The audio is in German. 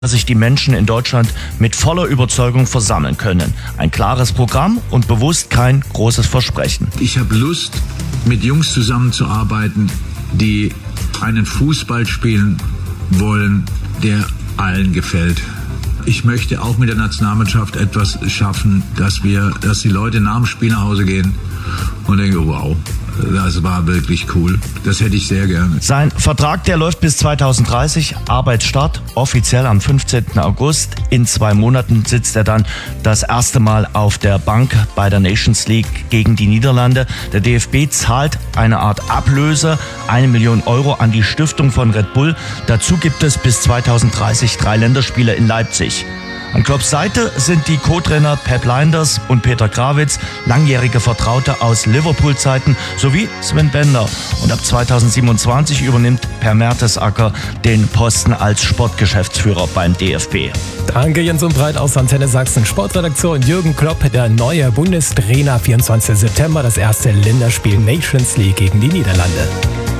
sich die Menschen in Deutschland mit voller Überzeugung versammeln können. Ein klares Programm und bewusst kein großes Versprechen. Ich habe Lust, mit Jungs zusammenzuarbeiten, die einen Fußball spielen wollen, der allen gefällt. Ich möchte auch mit der Nationalmannschaft etwas schaffen, dass die Leute nach dem Spiel nach Hause gehen und denken, wow, das war wirklich cool. Das hätte ich sehr gerne. Sein Vertrag, der läuft bis 2030. Arbeitsstart offiziell am 15. August. In 2 Monaten sitzt er dann das erste Mal auf der Bank bei der Nations League gegen die Niederlande. Der DFB zahlt eine Art Ablöse, 1 Million Euro an die Stiftung von Red Bull. Dazu gibt es bis 2030 3 Länderspiele in Leipzig. An Klopps Seite sind die Co-Trainer Pep Lijnders und Peter Grawitz, langjährige Vertraute aus Liverpool-Zeiten, sowie Sven Bender. Und ab 2027 übernimmt Per Mertesacker den Posten als Sportgeschäftsführer beim DFB. Danke Jens Umbreit aus Antenne Sachsen. Sportredaktion Jürgen Klopp, der neue Bundestrainer, 24. September, das erste Länderspiel Nations League gegen die Niederlande.